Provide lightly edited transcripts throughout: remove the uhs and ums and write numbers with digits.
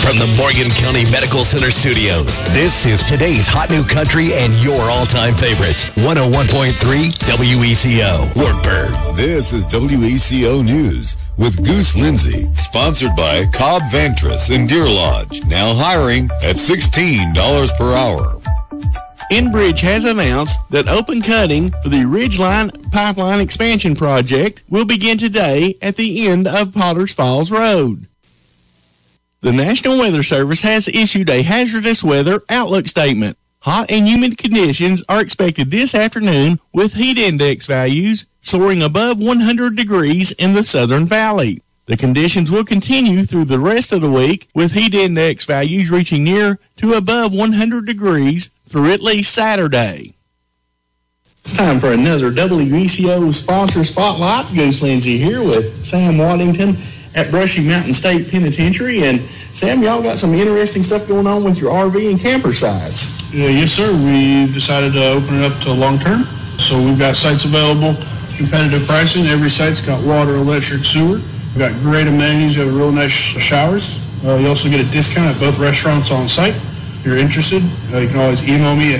From the Morgan County Medical Center studios, this is today's hot new country and your all-time favorites. 101.3 WECO, Wartburg. This is WECO News with Goose Lindsay, sponsored by Cobb Vantras in Deer Lodge. Now hiring at $16 per hour. Enbridge has announced that open cutting for the Ridgeline Pipeline Expansion Project will begin today at the end of Potters Falls Road. The National Weather Service has issued a hazardous weather outlook statement. Hot and humid conditions are expected this afternoon with heat index values soaring above 100 degrees in the Southern Valley. The conditions will continue through the rest of the week with heat index values reaching near to above 100 degrees through at least Saturday. It's time for another WECO Sponsor Spotlight. Goose Lindsay here with Sam Waddington at Brushy Mountain State Penitentiary. And Sam, y'all got some interesting stuff going on with your RV and camper sites. Yes, sir. We've decided to open it up to long term. So we've got sites available, competitive pricing. Every site's got water, electric, sewer. We've got great amenities. You have real nice showers. You also get a discount at both restaurants on site. If you're interested, you can always email me at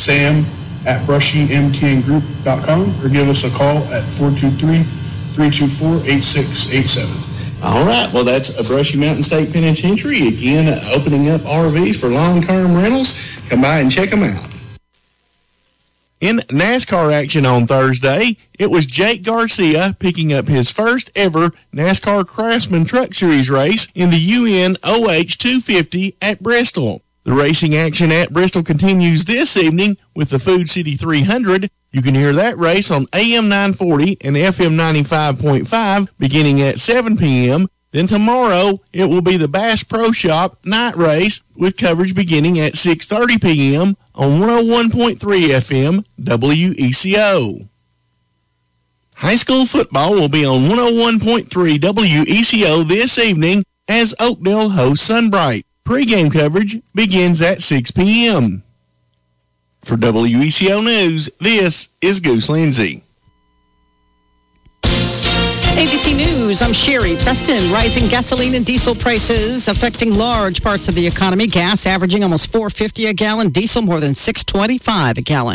sam@brushymtngroup.com or give us a call at 423-324-8687. All right, well, that's a Brushy Mountain State Penitentiary. Again, opening up RVs for long-term rentals. Come by and check them out. In NASCAR action on Thursday, it was Jake Garcia picking up his first ever NASCAR Craftsman Truck Series race in the UN OH 250 at Bristol. The racing action at Bristol continues this evening with the Food City 300. You can hear that race on AM 940 and FM 95.5 beginning at 7 p.m. Then tomorrow, it will be the Bass Pro Shop night race with coverage beginning at 6:30 p.m. on 101.3 FM WECO. High school football will be on 101.3 WECO this evening as Oakdale hosts Sunbright. Pre-game coverage begins at 6 p.m. For WECO News, this is Goose Lindsay. ABC News, I'm Sherry Preston. Rising gasoline and diesel prices affecting large parts of the economy. Gas averaging almost $4.50 a gallon, diesel more than $6.25 a gallon.